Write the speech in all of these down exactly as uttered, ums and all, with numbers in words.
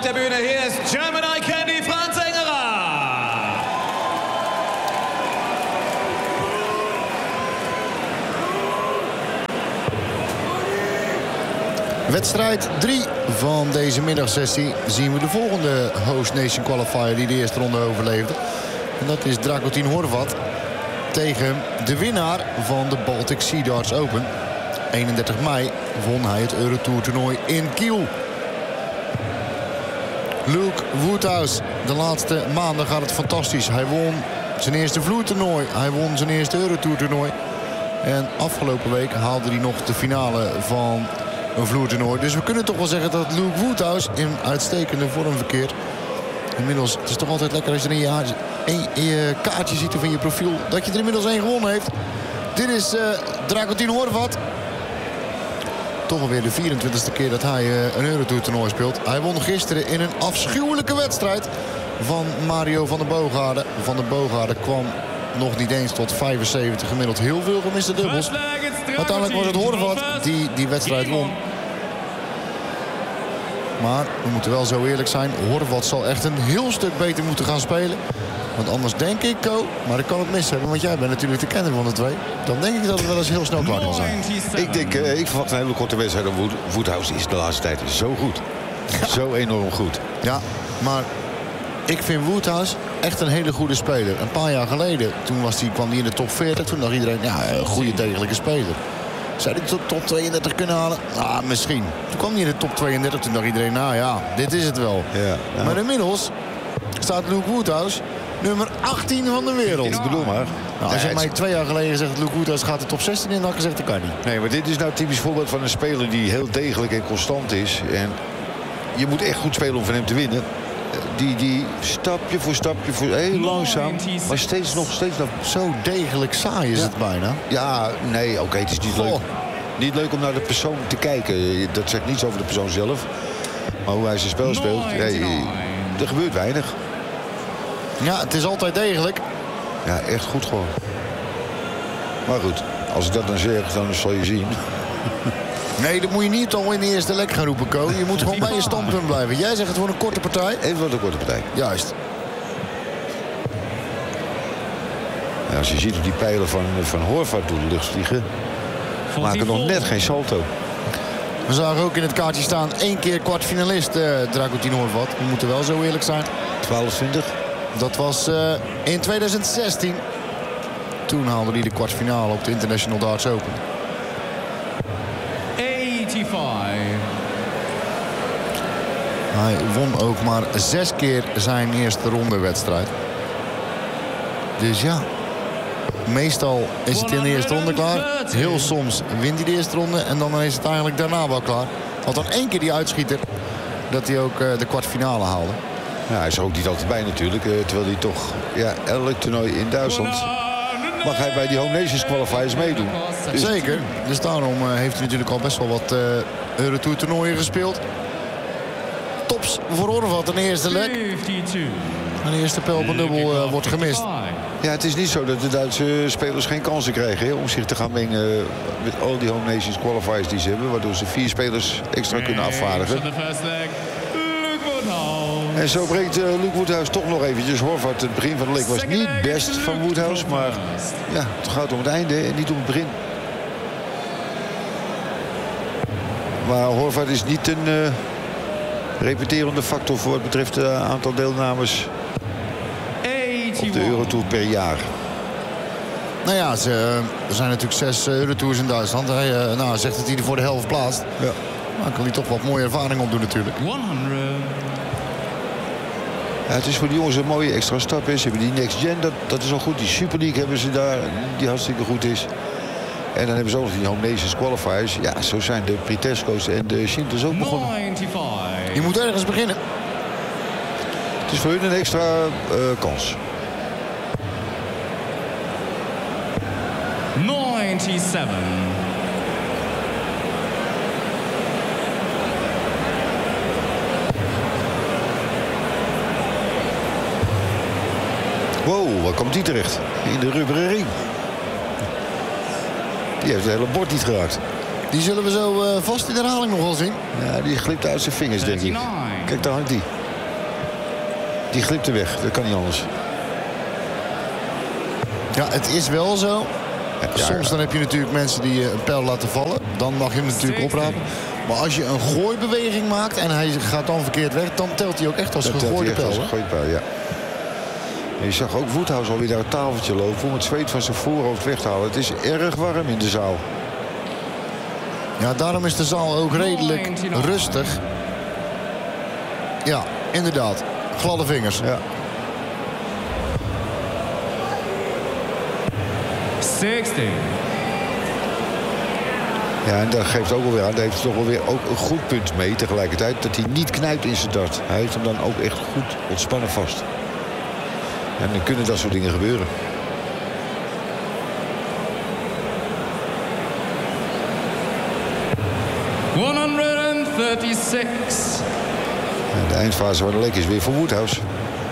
der Bühne. Hier ist German Eye Candy, Franz Engerer. Wedstrijd drie van deze middagsessie zien we de volgende Host Nation Qualifier die de eerste ronde overleefde. En dat is Dragutin Horvat tegen de winnaar van de Baltic Sea Darts Open. eenendertig mei won hij het Eurotour toernooi in Kiel. Luke Woodhouse, de laatste maanden gaat het fantastisch. Hij won zijn eerste vloertoernooi. Hij won zijn eerste Eurotour toernooi. En afgelopen week haalde hij nog de finale van een vloertoernooi. Dus we kunnen toch wel zeggen dat Luke Woodhouse in uitstekende vorm verkeert. Inmiddels, het is toch altijd lekker als je er in je, in, in je kaartje ziet of in je profiel dat je er inmiddels één gewonnen heeft. Dit is uh, Dragutin Horvat. Toch alweer de vierentwintigste keer dat hij uh, een Eurotour toernooi speelt. Hij won gisteren in een afschuwelijke wedstrijd van Mario van der Boogaarde. Van der Boogaarde kwam nog niet eens tot vijfenzeventig gemiddeld. Heel veel gemiste dubbels. Uiteindelijk was het Horvat die die wedstrijd won. Maar we moeten wel zo eerlijk zijn. Horvat zal echt een heel stuk beter moeten gaan spelen. Want anders denk ik, Ko, maar ik kan het mis hebben. Want jij bent natuurlijk de kenner van de twee. Dan denk ik dat het wel eens heel snel klaar kan zijn. Ik denk, uh, ik verwacht een hele korte wedstrijd. Woodhouse is de laatste tijd zo goed. Zo enorm goed. Ja, maar ik vind Woodhouse echt een hele goede speler. Een paar jaar geleden, toen was die, kwam hij in de top veertig. Toen dacht iedereen, ja, een goede degelijke speler. Zou hij tot top tweeëndertig kunnen halen? Ah, misschien. Toen kwam hij in de top tweeëndertig. Toen dacht iedereen, nou ja, dit is het wel. Ja, ja. Maar inmiddels staat Luke Woodhouse nummer achttien van de wereld. Ik bedoel maar. Nou, als je Nee, mij het- twee jaar geleden zegt dat Luke Woodhouse gaat de top zestien in, dan had ik gezegd dat kan niet. Nee, maar dit is nou een typisch voorbeeld van een speler die heel degelijk en constant is. En je moet echt goed spelen om van hem te winnen. Die, die stapje voor stapje, voor, heel langzaam, maar steeds nog steeds nog. Zo degelijk saai is Ja. het bijna. Ja, nee, oké, okay, het is niet Goh. leuk. Niet leuk om naar de persoon te kijken. Dat zegt niets over de persoon zelf. Maar hoe hij zijn spel speelt, nee, er gebeurt weinig. Ja, het is altijd degelijk. Ja, echt goed gewoon. Maar goed, als ik dat dan zeg, dan zal je zien. Nee, dat moet je niet al in de eerste lek gaan roepen, Ko. Je moet gewoon bij je standpunt blijven. Jij zegt het wordt een korte partij. Even wat een korte partij. Juist. Ja, als je ziet hoe die pijlen van, van Horvat door de lucht vliegen, maken nog net geen salto. We zagen ook in het kaartje staan één keer kwartfinalist uh, Dragutin Horvat. We moeten wel zo eerlijk zijn. twaalf twintig. Dat was uh, in tweeduizend zestien. Toen haalde hij de kwartfinale op de International Darts Open. eenennegentig. Hij won ook maar zes keer zijn eerste rondewedstrijd. Dus ja, meestal is het in de eerste ronde klaar. Heel soms wint hij de eerste ronde en dan is het eigenlijk daarna wel klaar. Had dan één keer die uitschieter dat hij ook uh, de kwartfinale haalde. Ja, hij is er ook niet altijd bij natuurlijk. Uh, terwijl hij toch, ja, elk toernooi in Duitsland mag hij bij die Home Nations Qualifiers meedoen. Dus Zeker, dus daarom uh, heeft hij natuurlijk al best wel wat uh, Eurotour toernooien gespeeld. Tops voor Horvat een eerste lek. Een eerste pijl op een dubbel uh, wordt gemist. ja, het is niet zo dat de Duitse spelers geen kansen krijgen hè, om zich te gaan mengen met al die Home Nations Qualifiers die ze hebben. Waardoor ze vier spelers extra kunnen afvaardigen. En zo brengt uh, Luke Woodhouse toch nog eventjes Horvat. Het begin van de leg was niet best van Woodhouse. Maar ja, het gaat om het einde en niet om het begin. Maar Horvat is niet een uh, repeterende factor voor wat betreft het uh, aantal deelnemers op de Eurotour per jaar. Nou ja, ze, uh, er zijn natuurlijk zes uh, Eurotours in Duitsland. Hij uh, nou, zegt dat hij er voor de helft plaatst. Ja. Dan kan hij toch wat mooie ervaring opdoen natuurlijk. Ja, het is voor die jongens een mooie extra stap. Hè. Ze hebben die Next Gen, dat, dat is al goed. Die Super League hebben ze daar, die hartstikke goed is. En dan hebben ze ook nog die Home Nations Qualifiers. Ja, zo zijn de Pritesco's en de Schindlers ook begonnen. Je moet ergens beginnen. Het is voor hun een extra uh, kans. negenennegentig. Wow, waar komt die terecht? In de rubberen ring. Die heeft het hele bord niet geraakt. Die zullen we zo uh, vast in de herhaling nog wel zien. Ja, die glipt uit zijn vingers, denk ik. Kijk, daar hangt die. die glipte weg. Dat kan niet anders. Ja, het is wel zo. Ja, Soms dan heb je natuurlijk mensen die een pijl laten vallen. Dan mag je hem natuurlijk oprapen. Maar als je een gooibeweging maakt en hij gaat dan verkeerd weg, dan telt hij ook echt als dat gegooide pijl. Als gegooide pijl, ja. En je zag ook Woodhouse alweer naar het tafeltje lopen om het zweet van zijn voorhoofd weg te halen. Het is erg warm in de zaal. Ja, daarom is de zaal ook redelijk rustig. Ja, inderdaad. Gladde vingers. Ja. zestig. Ja, en dat geeft ook alweer aan. Dat heeft hij toch wel weer ook een goed punt mee tegelijkertijd. Dat hij niet knijpt in zijn dart. Hij heeft hem dan ook echt goed ontspannen vast. En dan kunnen dat soort dingen gebeuren. honderddertig-zes. En de eindfase van de lek is weer voor Woodhouse.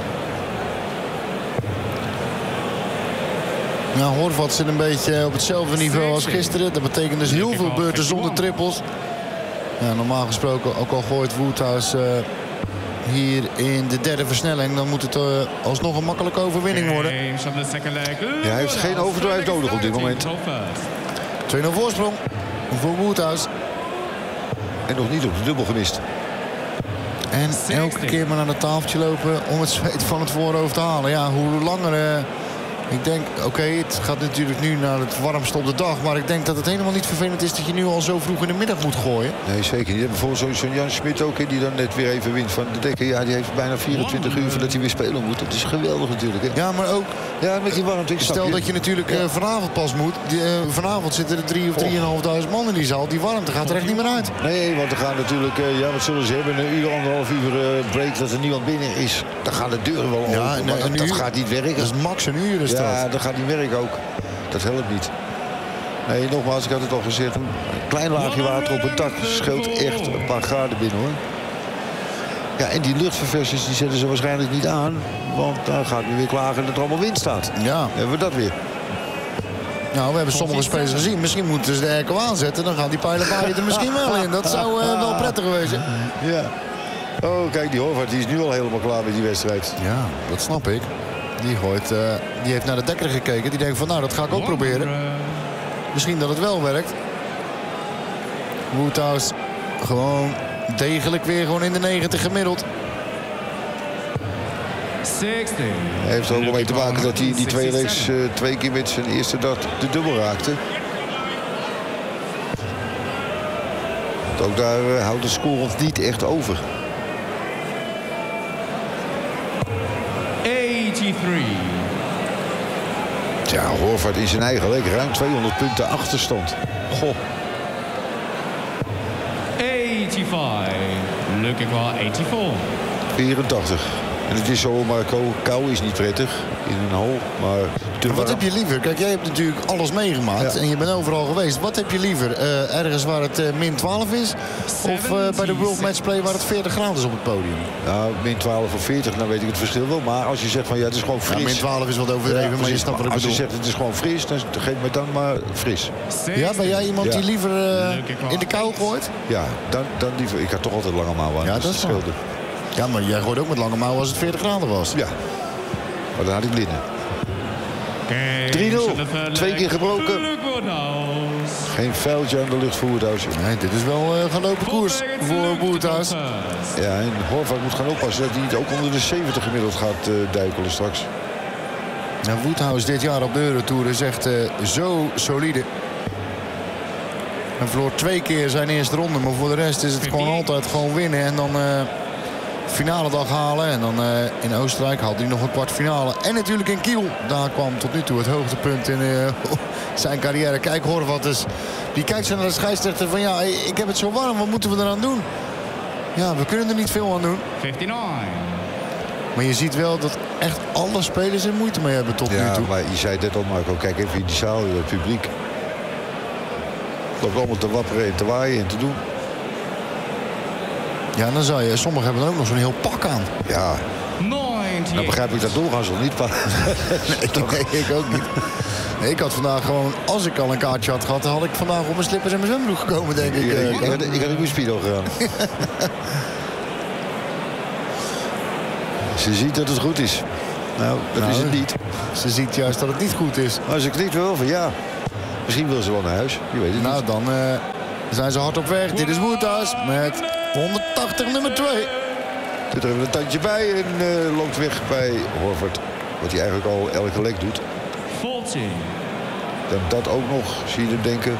Ja, Horvat zit een beetje op hetzelfde niveau als gisteren. Dat betekent dus heel veel beurten zonder trippels. Ja, normaal gesproken, ook al gooit Woodhouse uh, hier in de derde versnelling, dan moet het uh, alsnog een makkelijke overwinning worden. Ja, hij heeft geen overdrive nodig op dit moment. twee nul voorsprong voor Woodhouse. En nog niet op de dubbel gemist. En elke keer maar naar het tafeltje lopen om het zweet van het voorhoofd te halen. Ja, hoe langer... Uh, ik denk, oké, okay, het gaat natuurlijk nu naar het warmste op de dag. Maar ik denk dat het helemaal niet vervelend is dat je nu al zo vroeg in de middag moet gooien. Nee, zeker niet. Bijvoorbeeld zo'n Jan Smit ook, die dan net weer even wint van de Dekker. Ja, die heeft bijna vierentwintig uur voordat hij weer spelen moet. Dat is geweldig natuurlijk. Hè? Ja, maar ook... Ja, met die warmte. Stel je. dat je natuurlijk uh, vanavond pas moet. Die, uh, vanavond zitten er drie of drieënhalfduizend man in die zaal. Die warmte gaat er echt niet meer uit. Nee, want er gaan natuurlijk... Uh, ja, wat zullen ze hebben? Een uur, anderhalf uur uh, break dat er niemand binnen is. Dan gaan de deuren wel ja, open. Nee, maar dat, dat gaat niet werken. Dat is max een uur is ja, dat. dat gaat niet werken ook. Dat helpt niet. Nee, nogmaals, ik had het al gezegd. Een klein laagje water op het dak scheelt echt een paar graden binnen, hoor. Ja, en die luchtverversies die zetten ze waarschijnlijk niet aan. Want dan gaat hij weer klagen dat er allemaal wind staat. Ja. Dan hebben we dat weer. Nou, we hebben sommige spelers gezien. Misschien moeten ze de airco aanzetten. Dan gaan die pijlen waaien er misschien wel in. Dat zou uh, wel prettig wezen. Ja. Oh, kijk, die Horvath die is nu al helemaal klaar met die wedstrijd. Ja, dat snap ik. Die, gooit, uh, die heeft naar de Dekker gekeken. Die denkt van, nou, dat ga ik ook proberen. Misschien dat het wel werkt. Woodhouse gewoon degelijk weer gewoon in de negentig gemiddeld. zestig. Hij heeft er ook wel mee te maken dat hij die twee legs uh, twee keer met zijn eerste dart de dubbel raakte. Ook daar uh, houdt de score ons niet echt over. eenentachtig. Ja, Horvath in zijn eigen leg ruim tweehonderd punten achterstand. Goh. eenenvijftig. Looking for eenentachtig. vierentachtig. En het is zo, maar kou is niet prettig in een hol. Maar te Wat heb je liever? Kijk, jij hebt natuurlijk alles meegemaakt. Ja. En je bent overal geweest. Wat heb je liever? Uh, ergens waar het uh, min twaalf is? Of uh, bij de World Matchplay waar het veertig graden is op het podium? Nou, min twaalf of veertig, dan weet ik het verschil wel. Maar als je zegt van ja, het is gewoon fris. Ja, min twaalf is wat overdreven, Ja, maar je snapt wat ik als bedoel. je zegt het is gewoon fris, dan geef me dan maar fris. Ja, ben jij iemand Ja. die liever uh, in de kou gooit? Ja, dan, dan liever. Ik had toch altijd lange mouwen aan. Ja, dus dat is scheelde. Ja, maar jij gooit ook met lange mouwen als het veertig graden was. Ja, maar dan had ik linnen. drie nul. Twee keer gebroken. Geen vuiltje aan de lucht voor Woodhouse. Nee, dit is wel uh, gelopen koers voor Woodhouse. Ja, en Horvath moet gaan oppassen dat hij niet ook onder de zeventig gemiddeld gaat uh, duikelen straks. Nou, Woodhouse dit jaar op de Eurotour is echt uh, zo solide. Hij verloor twee keer zijn eerste ronde, maar voor de rest is het gewoon altijd gewoon winnen. En dan uh, finale dag halen. En dan uh, in Oostenrijk had hij nog een kwartfinale. En natuurlijk in Kiel. Daar kwam tot nu toe het hoogtepunt in uh, zijn carrière. Kijk, Horvath dus. Die kijkt zo naar de scheidsrechter van ja, ik heb het zo warm, wat moeten we eraan doen? Ja, we kunnen er niet veel aan doen. vijfenvijftig. Maar je ziet wel dat echt alle spelers er moeite mee hebben tot Ja, nu toe. maar je zei net al, Marco, kijk even in die zaal, het publiek. Het loopt allemaal te wapperen en te waaien en te doen. Ja, dan zou je, sommigen hebben dan ook nog zo'n heel pak aan. Ja, nou begrijp ik dat doorgaans nog niet. Maar nee, nee, ik ook niet. Nee, ik had vandaag gewoon, als ik al een kaartje had gehad, dan had ik vandaag op mijn slippers en mijn zwembroek gekomen, denk ik. ik, Uh, ik, ik, had, ik had in mijn speedo gegaan. Ze ziet dat het goed is. Nou, dat Nou, is het niet. Ze ziet juist dat het niet goed is. Maar ze knikt wel van ja. Misschien wil ze wel naar huis. Je weet het Nou, niet. dan uh, zijn ze hard op weg. Dit is Woodhouse met honderdtachtig nummer twee. Zit er even een tandje bij en uh, loopt weg bij Horvath. Wat hij eigenlijk al elke lek doet. forty. Dan dat ook nog, zie je hem denken.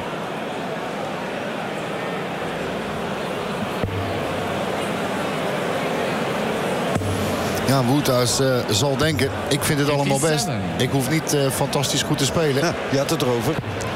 Ja, Woodhouse uh, zal denken, ik vind het allemaal best. Ik hoef niet uh, fantastisch goed te spelen. Ja, je had het erover.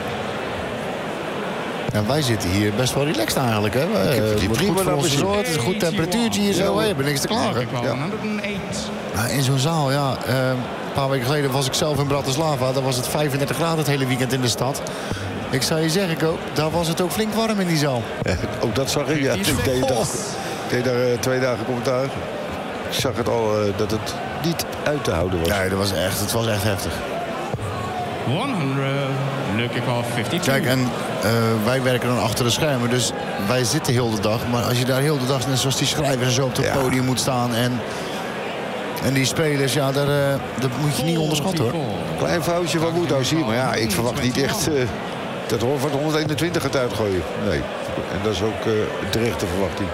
En wij zitten hier best wel relaxed eigenlijk. Hè? Ik heb het hier wordt prima goed voor naar onze mijn zin. zorg. Het is een goed temperatuurtje hier zo. We hebben niks te klagen. Look at Ja. honderdeight. Nou, in zo'n zaal, ja. Uh, een paar weken geleden was ik zelf in Bratislava. Daar was het vijfendertig graden het hele weekend in de stad. Ik zou je zeggen, Ko, daar was het ook flink warm in die zaal. Ja, ook dat zag ik. Ja, ik deed, Oh. dag, ik deed daar uh, twee dagen commentaar. Ik zag het al uh, dat het niet uit te houden was. Nee, dat was echt, het was echt heftig. honderd. Look at fifty-two. Kijk, en uh, wij werken dan achter de schermen, dus wij zitten heel de dag. Maar als je daar heel de dag, net zoals die schrijvers en zo op het Ja. podium moet staan... en, en die spelers, ja, daar, uh, dat moet je niet onderschatten, hoor. Klein foutje van Woodhouse hier. Maar ja, ik verwacht niet echt uh, dat Horvath honderdeenentwintig gaat uitgooien. Nee. En dat is ook uh, een terechte verwachting.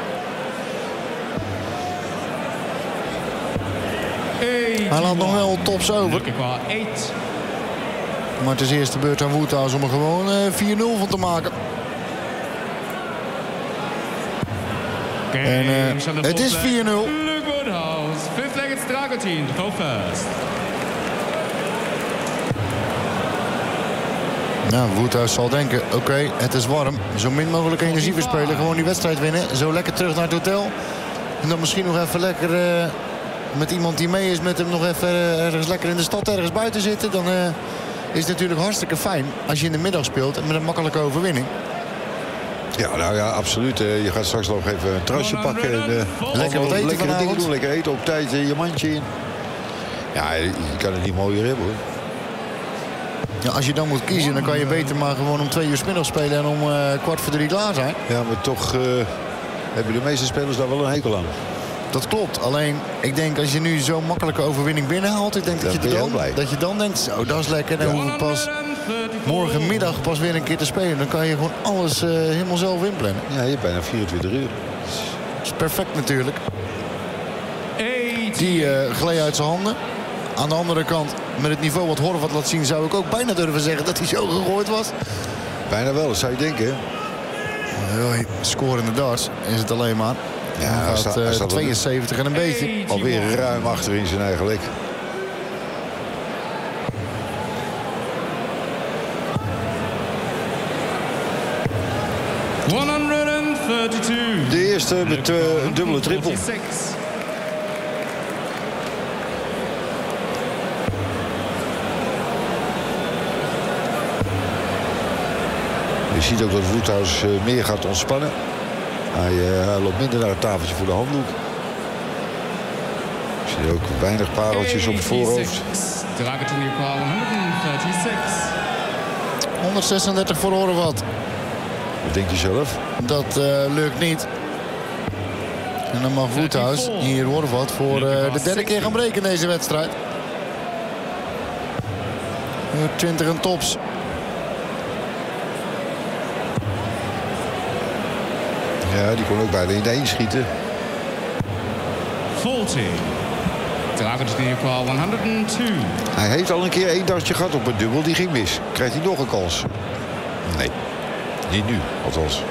Hij laat nog wel tops over. Look at eight. Maar het is eerst de beurt aan Woodhouse om er gewoon uh, vier nul van te maken. En, uh, het is vier nul. Luke Woodhouse, fifth-legged Stragotin to go first. Nou, Woodhouse zal denken, oké, okay, het is warm. Zo min mogelijk energie verspelen. Gewoon die wedstrijd winnen. Zo lekker terug naar het hotel. En dan misschien nog even lekker uh, met iemand die mee is met hem nog even uh, ergens lekker in de stad ergens buiten zitten. Dan uh, is het natuurlijk hartstikke fijn als je in de middag speelt en met een makkelijke overwinning. Ja, nou ja, absoluut. Uh, je gaat straks nog even een terrasje pakken. En, uh, lekker wat eten lekkere dingen vanavond. doen. Lekker eten op tijd, uh, je mandje in. Ja, je, je kan het niet mooier hebben, hoor. Ja, als je dan moet kiezen, dan kan je beter maar gewoon om twee uur 's middags spelen en om uh, kwart voor drie klaar zijn. Ja, maar toch uh, hebben de meeste spelers daar wel een hekel aan. Dat klopt. Alleen, ik denk als je nu zo'n makkelijke overwinning binnenhaalt, ik denk dat, Dan je, ben je dan, heel blij. dat je dan denkt, zo, dat is lekker. Dan hoef ik pas morgenmiddag pas weer een keer te spelen. Dan kan je gewoon alles uh, helemaal zelf inplannen. Ja, je hebt bijna vierentwintig uur. Dat is perfect natuurlijk. eight. Die uh, gleed uit zijn handen. Aan de andere kant, met het niveau wat Horvath laat zien, zou ik ook bijna durven zeggen dat hij zo gegooid was. Bijna wel, dat zou je denken. Hoi, scorende darts is het alleen maar. Ja, hij hij gaat staat- uh, hij staat op- tweeënzeventig en een beetje. Alweer ruim achter in zijn eigen lek. honderdthirty-two. De eerste met uh, een dubbele triple. forty-six. Je ziet ook dat Woodhouse uh, meer gaat ontspannen. Hij, uh, hij loopt minder naar het tafeltje voor de handdoek. Ik zie ook weinig pareltjes op het voorhoofd. Stragotin honderdderty-six. honderdzesendertig voor Horvath. Wat denk je zelf? Dat uh, lukt niet. En dan mag Woodhouse hier Horvath voor uh, de derde keer gaan breken in deze wedstrijd. twintig en tops. Ja, die kon ook bijna in de één schieten. forty. Stragotin honderdtwee. Hij heeft al een keer één dartje gehad op een dubbel. Die ging mis. Krijgt hij nog een kans? Nee. Niet nu, althans.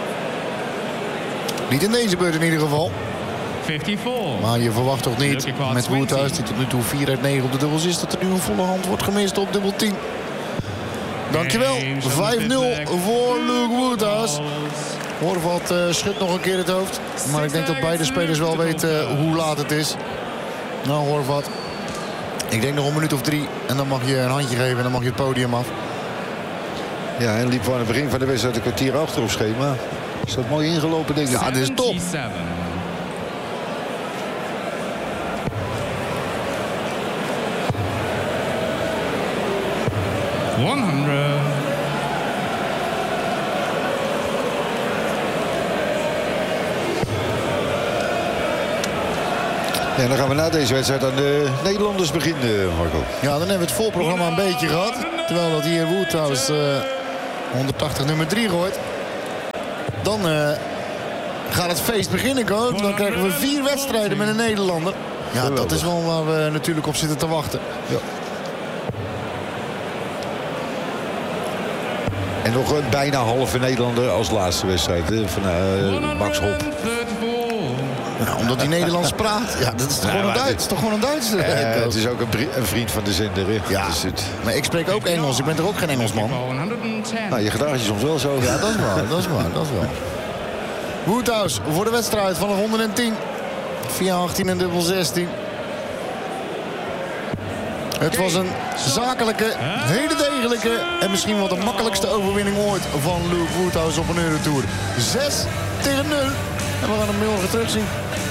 Niet in deze beurt in ieder geval. fifty-four. Maar je verwacht toch niet met Woodhouse, die tot nu toe vier uit negen op de dubbels is, dat er nu een volle hand wordt gemist op dubbel tien. Dankjewel. vijf nul voor Luke Woodhouse. Horvath uh, schudt nog een keer het hoofd. Maar ik denk dat beide spelers wel weten uh, hoe laat het is. Nou, Horvath. Ik denk nog een minuut of drie. En dan mag je een handje geven en dan mag je het podium af. Ja, en liep aan het begin van de wedstrijd een kwartier achter op schema. Is dat mooi ingelopen, denk ik. Ja, dit is top. seventy-seven. honderd. En dan gaan we na deze wedstrijd aan de Nederlanders beginnen, Marco. Ja, dan hebben we het voorprogramma een beetje gehad. Terwijl dat hier Woodhouse uh, honderdtachtig nummer drie gooit. Dan uh, gaat het feest beginnen, Ko. Dan krijgen we vier wedstrijden met een Nederlander. Ja, geweldig. Dat is wel waar we natuurlijk op zitten te wachten. Ja. En nog een bijna halve Nederlander als laatste wedstrijd hè, van uh, Max Hop. Ja, omdat hij Nederlands praat. Ja, dat is toch, ja, gewoon, een Duits, toch gewoon een Duitser. Uh, het is ook een, een vriend van de zender. Hè. Ja, dus het... maar ik spreek ook Engels. Ik ben toch ook geen Engelsman? Nou, je gedraagt je soms wel zo. Ja, dat is waar. Dat is waar. Dat is waar. Woodhouse voor de wedstrijd van de honderdtien. via achttien en dubbel zestien. Het was een zakelijke, hele degelijke en misschien wel de makkelijkste overwinning ooit van Luke Woodhouse op een Eurotour. zes tegen nul. En we gaan hem morgen terugzien.